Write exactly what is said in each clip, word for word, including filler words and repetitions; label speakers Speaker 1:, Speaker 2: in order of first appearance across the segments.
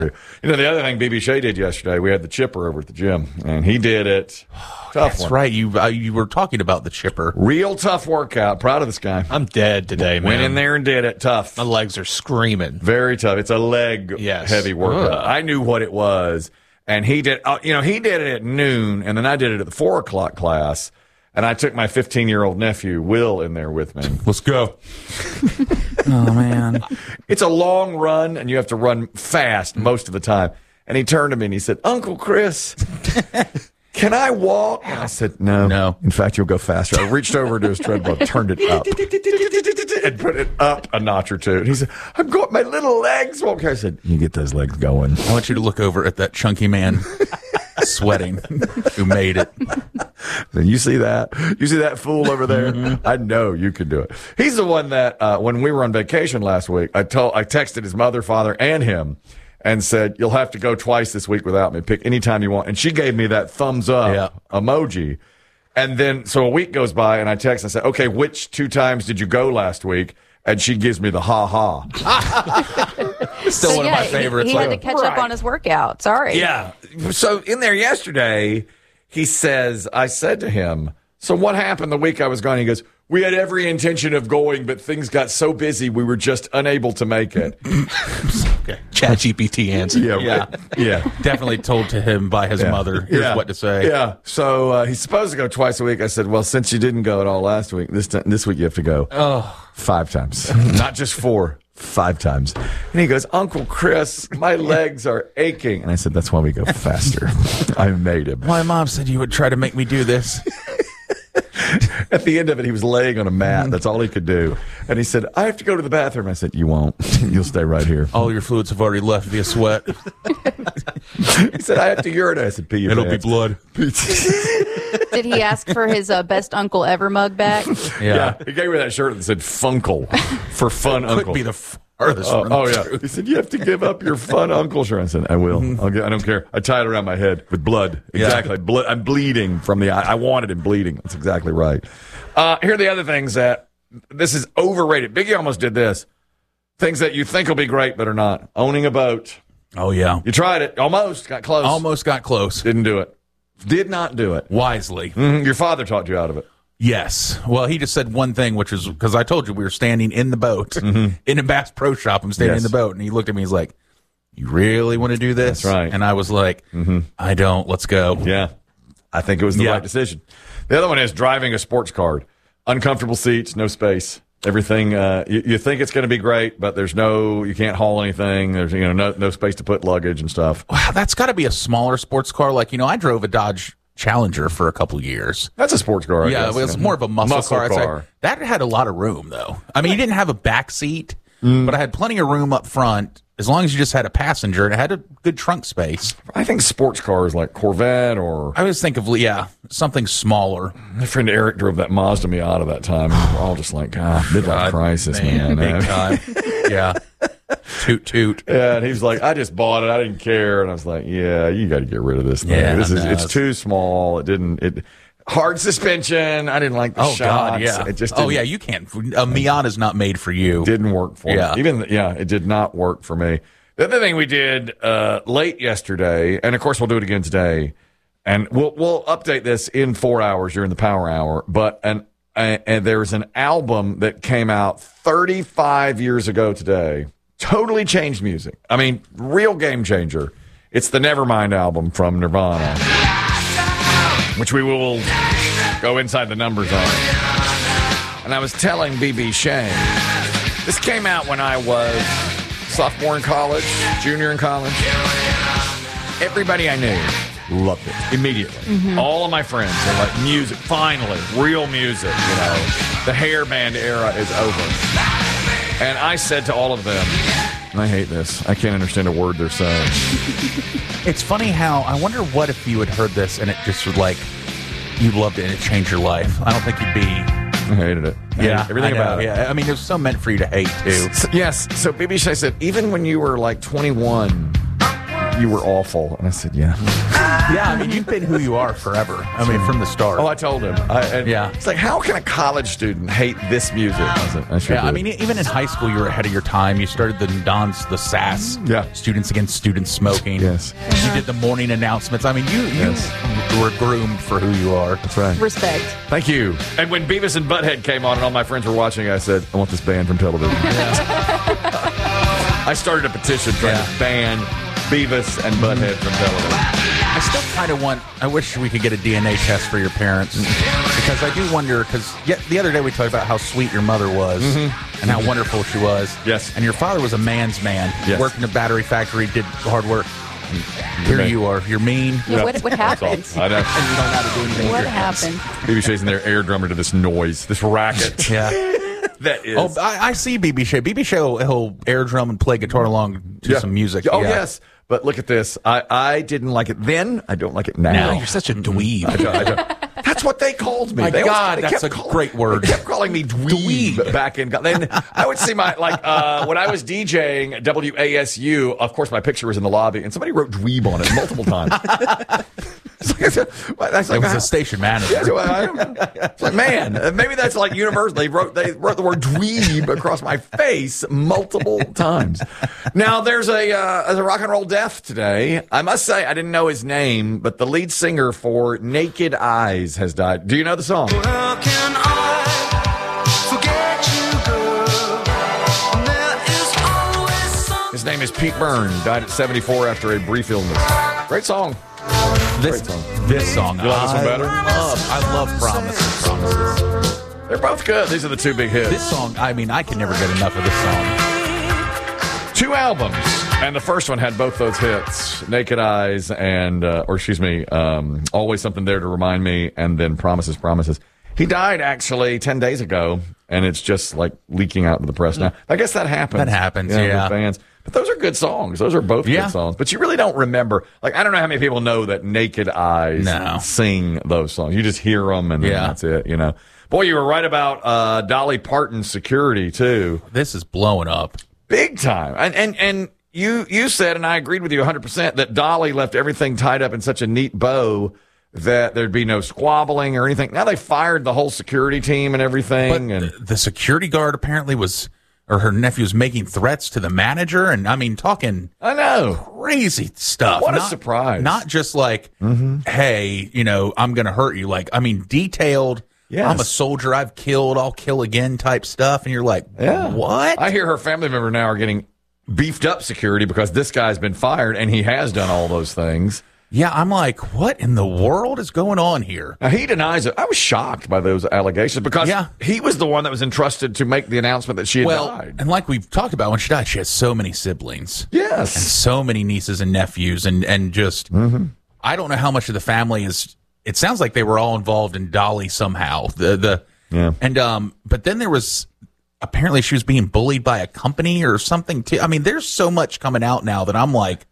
Speaker 1: You know, the other thing B B Shea did yesterday, we had the chipper over at the gym, and he did it. Tough
Speaker 2: That's
Speaker 1: one.
Speaker 2: right. You uh, you were talking about the chipper.
Speaker 1: Real tough workout. Proud of this guy.
Speaker 3: I'm dead today, man.
Speaker 1: Went in there and did it. Tough.
Speaker 3: My legs are screaming.
Speaker 1: Very tough. It's a leg
Speaker 3: Yes.
Speaker 1: heavy workout.
Speaker 3: Ugh.
Speaker 1: I knew what it was, and he did. Uh, you know, he did it at noon, and then I did it at the four o'clock class. And I took my fifteen-year-old nephew, Will, in there with me.
Speaker 2: Let's go. Oh, man.
Speaker 1: It's a long run, and you have to run fast most of the time. And he turned to me and he said, Uncle Chris, can I walk? And I said, no.
Speaker 2: No.
Speaker 1: In fact, you'll go faster. I reached over to his treadmill, turned it up, and put it up a notch or two. And he said, I've got my little legs. Okay. I said, you get those legs going.
Speaker 2: I want you to look over at that chunky man sweating who made it.
Speaker 1: And you see that? You see that fool over there? Mm-hmm. I know you can do it. He's the one that uh, when we were on vacation last week, I told, I texted his mother, father, and him and said, you'll have to go twice this week without me. Pick any time you want. And she gave me that thumbs up
Speaker 2: Yeah.
Speaker 1: emoji. And then, so a week goes by and I text and I said, okay, which two times did you go last week? And she gives me the ha ha.
Speaker 2: Still
Speaker 4: So,
Speaker 2: one
Speaker 4: yeah,
Speaker 2: of my favorites.
Speaker 4: He, he had
Speaker 2: Like,
Speaker 4: to catch up on his workout. Sorry.
Speaker 1: Yeah. So in there yesterday, he says, I said to him, so what happened the week I was gone? He goes, we had every intention of going, but things got so busy we were just unable to make it.
Speaker 2: okay. Chat G P T answer.
Speaker 1: Yeah.
Speaker 2: yeah.
Speaker 1: Right. Yeah.
Speaker 2: Definitely told to him by his
Speaker 1: Yeah.
Speaker 2: mother. Here's
Speaker 1: Yeah.
Speaker 2: what to say.
Speaker 1: Yeah. So uh, he's supposed to go twice a week. I said, well, since you didn't go at all last week, this time, this week you have to go
Speaker 2: Oh.
Speaker 1: five times. Not just four, five times. And he goes, Uncle Chris, my legs are aching. And I said, that's why we go faster. I made him.
Speaker 2: My mom said you would try to make me do this.
Speaker 1: At the end of it, he was laying on a mat. That's all he could do. And he said, I have to go to the bathroom. I said, you won't. You'll stay right here.
Speaker 2: All your fluids have already left via sweat.
Speaker 1: He said, I have to urinate. I said, pee your
Speaker 2: It'll be
Speaker 1: pants.
Speaker 2: blood.
Speaker 4: Did he ask for his uh, best Uncle Ever mug back?
Speaker 2: Yeah.
Speaker 1: Yeah. He gave me that shirt that said Funkle for fun
Speaker 2: Could
Speaker 1: uncle.
Speaker 2: be the farthest
Speaker 1: Oh,
Speaker 2: from
Speaker 1: oh
Speaker 2: the
Speaker 1: yeah.
Speaker 2: truth.
Speaker 1: He said, you have to give up your fun uncle shirt. I said, I will. I'll get, I don't care. I tied it around my head with blood.
Speaker 2: Yeah.
Speaker 1: Exactly. Ble- I'm bleeding from the eye. I wanted him bleeding. That's exactly right. Uh, here are the other things that this is overrated. Biggie almost did this. Things that you think will be great but are not. Owning a boat.
Speaker 2: Oh, yeah.
Speaker 1: You tried it. Almost. Got close.
Speaker 2: Almost got close.
Speaker 1: Didn't do it. Did not do it.
Speaker 2: Wisely.
Speaker 1: Mhm. Your father talked you out of it.
Speaker 2: Yes. Well, he just said one thing, which is because I told you we were standing in the boat in a Bass Pro Shop. I'm standing
Speaker 1: Yes.
Speaker 2: in the boat, and he looked at me. He's like, "You really want to do this?"
Speaker 1: That's right.
Speaker 2: And I was like, "I don't. Let's go."
Speaker 1: Yeah. I think it was the
Speaker 2: Yeah.
Speaker 1: right decision. The other one is driving a sports car. Uncomfortable seats, no space. Everything, uh, you, you think it's going to be great, but there's no, you can't haul anything. There's, you know, no, no space to put luggage and stuff.
Speaker 2: Wow, that's got to be a smaller sports car. Like, you know, I drove a Dodge Challenger for a couple years.
Speaker 1: That's a sports car, I
Speaker 2: yeah,
Speaker 1: guess.
Speaker 2: it was more of a muscle,
Speaker 1: Muscle
Speaker 2: car. I'd say.
Speaker 1: car.
Speaker 2: That had a lot of room, though. I mean, you didn't have a back seat, but I had plenty of room up front. As long as you just had a passenger, and it had a good trunk space.
Speaker 1: I think sports cars like Corvette or
Speaker 2: I always think of, yeah, something smaller.
Speaker 1: my friend Eric drove that Mazda Miata that time. We were all just like, God, midlife
Speaker 2: God,
Speaker 1: crisis, man.
Speaker 2: Big
Speaker 1: Uh,
Speaker 2: time. Yeah. Toot, toot.
Speaker 1: Yeah, and he was like, I just bought it. I didn't care. And I was like, yeah, you got to get rid of this thing.
Speaker 2: Yeah,
Speaker 1: this is,
Speaker 2: no,
Speaker 1: it's
Speaker 2: it's-
Speaker 1: too small. It didn't, it, hard suspension. I didn't like the
Speaker 2: Oh,
Speaker 1: shocks.
Speaker 2: God, yeah.
Speaker 1: It just
Speaker 2: oh,
Speaker 1: didn't-
Speaker 2: yeah, you can't. A Miata's not made for you.
Speaker 1: didn't work for
Speaker 2: Yeah.
Speaker 1: me. Even yeah, it did not work for me. The other thing we did uh, late yesterday, and of course we'll do it again today, and we'll we'll update this in four hours during the Power Hour. But and and there's an album that came out thirty-five years ago today, totally changed music. I mean, real game changer. It's the Nevermind album from Nirvana, which we will go inside the numbers on. And I was telling B B Shea, this came out when I was sophomore in college, junior in college. Everybody I knew loved it immediately. All of my friends are like, music, finally, real music, you know. The hair band era is over. And I said to all of them, I hate this. I can't understand a word they're saying.
Speaker 2: It's funny how, I wonder what if you had heard this and it just was like, you loved it and it changed your life. I don't think you'd be...
Speaker 1: I hated it. I hated everything
Speaker 2: I know,
Speaker 1: about it.
Speaker 2: Yeah, I mean, it was so meant for you to hate, too.
Speaker 1: So- yes. So B B Shea said, even when you were like twenty-one, you were awful. And I said, yeah.
Speaker 2: Yeah, I mean, you've been who you are forever. I mean, from the start.
Speaker 1: Oh, I told him. I, and
Speaker 2: Yeah.
Speaker 1: It's like, how can a college student hate this music? I said, I sure
Speaker 2: Yeah, I
Speaker 1: did.
Speaker 2: mean, even in high school, you were ahead of your time. You started the Don's, the S A S,
Speaker 1: Yeah.
Speaker 2: students against students smoking.
Speaker 1: Yes.
Speaker 2: You did the morning announcements. I mean, you, you
Speaker 1: Yes.
Speaker 2: were groomed for who you are.
Speaker 1: That's right.
Speaker 4: Respect.
Speaker 1: Thank you. And when Beavis and Butthead came on and all my friends were watching, I said, I want this banned from television. I started a petition trying
Speaker 2: Yeah.
Speaker 1: to ban Beavis and Butthead from television.
Speaker 2: I still kind of want. I wish we could get a D N A test for your parents because I do wonder. Because yet the other day we talked about how sweet your mother was and how wonderful she was.
Speaker 1: Yes.
Speaker 2: And your father was a man's man.
Speaker 1: Yes.
Speaker 2: Worked in a battery factory, did hard work. Here
Speaker 1: mean.
Speaker 2: you are. You're mean.
Speaker 4: Yeah, what, what happened?
Speaker 1: I know.
Speaker 2: And you don't know how to do anything with
Speaker 4: What
Speaker 2: your hands.
Speaker 4: happened?
Speaker 1: B B Shay's in there air drummer to this noise, this racket.
Speaker 2: Yeah.
Speaker 1: That is.
Speaker 2: Oh, I, I see B B Shay. B B Shay will, he'll air drum and play guitar along to
Speaker 1: Yeah.
Speaker 2: some music.
Speaker 1: Oh,
Speaker 2: Yeah.
Speaker 1: yes. But look at this. I, I didn't like it then. I don't like it now.
Speaker 3: No, you're such a dweeb.
Speaker 1: I don't- I don't- That's what they called me.
Speaker 2: My
Speaker 1: They always-
Speaker 2: God,
Speaker 1: they
Speaker 2: that's
Speaker 1: kept
Speaker 2: a great word.
Speaker 1: They kept calling me dweeb,
Speaker 2: Dweeb.
Speaker 1: back in. Then I would see my like uh, when I was DJing at W A S U. Of course, my picture was in the lobby, and somebody wrote dweeb on it multiple times. It's like, that's
Speaker 2: It
Speaker 1: like,
Speaker 2: was
Speaker 1: I-
Speaker 2: a station manager.
Speaker 1: Yeah, so I don't know. It's like, man, uh, maybe that's like universal. They wrote they wrote the word dweeb across my face multiple times. Now there's a uh, there's a rock and roll death today. I must say I didn't know his name, but the lead singer for Naked Eyes has died. Do you know the song?
Speaker 5: How can I forget you, girl? There is always something.
Speaker 1: His name is Pete Byrne. Died at seventy-four after a brief illness. Great song.
Speaker 2: This,
Speaker 1: Great song.
Speaker 2: this song.
Speaker 1: You like this one
Speaker 2: I
Speaker 1: better?
Speaker 2: Love, I love Promises. Promises.
Speaker 1: They're both good. These are the two big hits.
Speaker 2: This song, I mean, I can never get enough of this song.
Speaker 1: Two albums, and the first one had both those hits: "Naked Eyes" and, uh, or excuse me, um, "Always Something There to Remind Me," and then "Promises, Promises." He died actually ten days ago, and it's just like leaking out to the press now. I guess that happens.
Speaker 2: That happens, yeah.
Speaker 1: with bands. But those are good songs. Those are both
Speaker 2: Yeah.
Speaker 1: good songs. But you really don't remember. Like, I don't know how many people know that Naked Eyes
Speaker 2: No.
Speaker 1: sing those songs. You just hear them, and then
Speaker 2: Yeah.
Speaker 1: that's it. You know. Boy, you were right about uh, Dolly Parton's security too.
Speaker 2: This is blowing up.
Speaker 1: Big time. And and and you you said, and I agreed with you one hundred percent, that Dolly left everything tied up in such a neat bow that there'd be no squabbling or anything. Now they fired the whole security team and
Speaker 2: But
Speaker 1: everything. and
Speaker 2: the, the security guard apparently was, or her nephew was making threats to the manager. And I mean, talking
Speaker 1: I know.
Speaker 2: crazy stuff.
Speaker 1: What a
Speaker 2: Not-
Speaker 1: surprise.
Speaker 2: Not just like, hey, you know, I'm going to hurt you. Like, I mean, detailed.
Speaker 1: Yes.
Speaker 2: I'm a soldier. I've killed. I'll kill again type stuff. And you're like,
Speaker 1: Yeah.
Speaker 2: what?
Speaker 1: I hear her family member now are getting beefed up security because this guy's been fired and he has done all those things.
Speaker 2: yeah. I'm like, what in the world is going on here?
Speaker 1: Now, he denies it. I was shocked by those allegations because
Speaker 2: Yeah.
Speaker 1: he was the one that was entrusted to make the announcement that she had
Speaker 2: Well,
Speaker 1: died.
Speaker 2: and like we've talked about, when she died, she has so many siblings.
Speaker 1: Yes.
Speaker 2: And so many nieces and nephews, and and just I don't know how much of the family is. It sounds like they were all involved in Dolly somehow. The the
Speaker 1: Yeah.
Speaker 2: and um, but then there was apparently she was being bullied by a company or something too. I mean, there's so much coming out now that I'm like,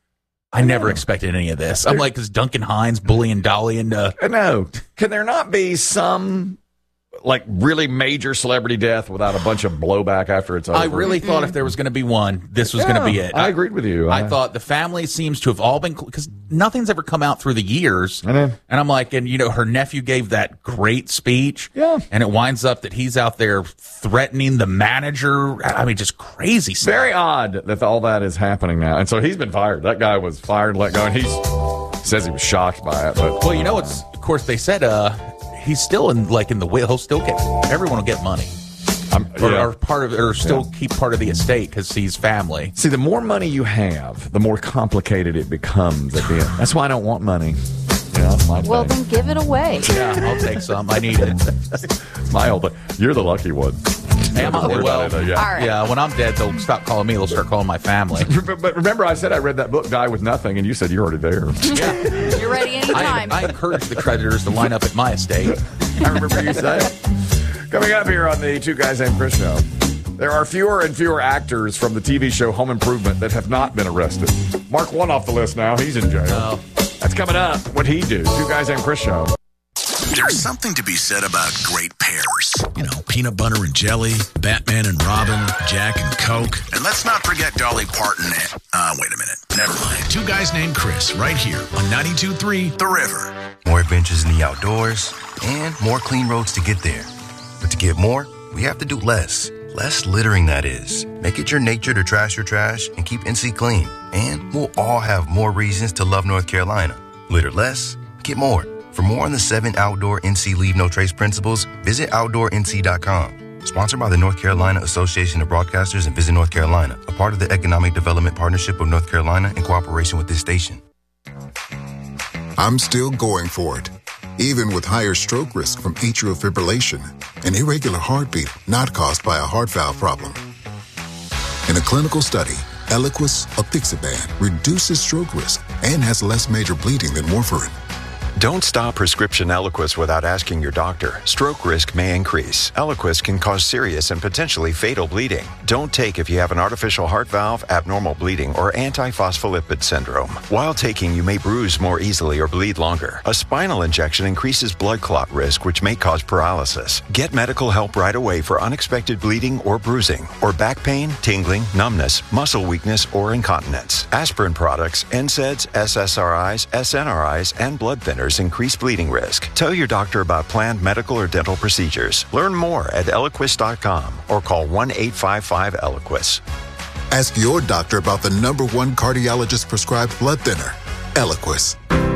Speaker 2: I never expected any of this. I'm like, is Duncan Hines bullying Dolly into?
Speaker 1: I know. Can there not be some like really major celebrity death without a bunch of blowback after it's over?
Speaker 2: I really thought if there was going to be one, this was going to be
Speaker 1: Yeah,
Speaker 2: it.
Speaker 1: I agreed with you.
Speaker 2: I thought the family seems to have all been, because nothing's ever come out through the years.
Speaker 1: I know.
Speaker 2: And I'm like, and you know, her nephew gave that great speech.
Speaker 1: Yeah.
Speaker 2: And it winds up that he's out there threatening the manager. I mean, just crazy stuff.
Speaker 1: very odd that all that is happening now. And so he's been fired. That guy was fired, let go, and he says he was shocked by it. But
Speaker 2: Well, you know, it's, of course, they said, uh, he's still in, like, in the will. He'll still get, everyone will get money.
Speaker 1: I'm,
Speaker 2: Or,
Speaker 1: yeah.
Speaker 2: or part of, or still keep part of the estate because he's family.
Speaker 1: See, the more money you have, the more complicated it becomes at the end. That's why I don't want money. You know, that's my
Speaker 4: Well,
Speaker 1: thing.
Speaker 4: then give it away.
Speaker 2: Yeah, I'll take some. I need it.
Speaker 1: It's my whole thing. You're the lucky one.
Speaker 2: Hey, I'm
Speaker 1: Don't
Speaker 2: on
Speaker 1: worry
Speaker 2: the well.
Speaker 1: about it, yeah.
Speaker 4: All right.
Speaker 2: Yeah, when I'm dead, they'll stop calling me. They'll start calling my family.
Speaker 1: But but remember, I said I read that book, Die With Nothing, and you said you're already there.
Speaker 4: You're ready
Speaker 2: I,
Speaker 4: anytime.
Speaker 2: I encourage the creditors to line up at my estate.
Speaker 1: I remember you saying. Coming up here on the Two Guys Named Chris show, there are fewer and fewer actors from the T V show Home Improvement that have not been arrested. Mark one off the list now. He's in jail.
Speaker 2: Oh.
Speaker 1: That's coming up. What'd he do? Two Guys Named Chris show.
Speaker 6: There's something to be said about great pairs. You know, peanut butter and jelly, Batman and Robin, Jack and Coke. And let's not forget Dolly Parton and... Uh, wait a minute. Never mind. Two Guys guys named Chris right here on ninety-two point three The River.
Speaker 7: More adventures in the outdoors and more clean roads to get there. But to get more, we have to do less. Less littering, that is. Make it your nature to trash your trash and keep N C clean. And we'll all have more reasons to love North Carolina. Litter less, get more. For more on the seven outdoor N C Leave No Trace principles, visit outdoor N C dot com. Sponsored by the North Carolina Association of Broadcasters and Visit North Carolina, a part of the Economic Development Partnership of North Carolina in cooperation with this station.
Speaker 8: I'm still going for it, even with higher stroke risk from atrial fibrillation, an irregular heartbeat not caused by a heart valve problem. In a clinical study, Eliquis, apixaban, reduces stroke risk and has less major bleeding than warfarin.
Speaker 9: Don't stop prescription Eliquis without asking your doctor. Stroke risk may increase. Eliquis can cause serious and potentially fatal bleeding. Don't take if you have an artificial heart valve, abnormal bleeding, or antiphospholipid syndrome. While taking, you may bruise more easily or bleed longer. A spinal injection increases blood clot risk, which may cause paralysis. Get medical help right away for unexpected bleeding or bruising, or back pain, tingling, numbness, muscle weakness, or incontinence. Aspirin products, N SAIDs, S S R Is, S N R Is, and blood thinners increase bleeding risk. Tell your doctor about planned medical or dental procedures. Learn more at eliquis dot com or call one eight five five Eliquis.
Speaker 8: Ask your doctor about the number one cardiologist prescribed blood thinner, Eliquis.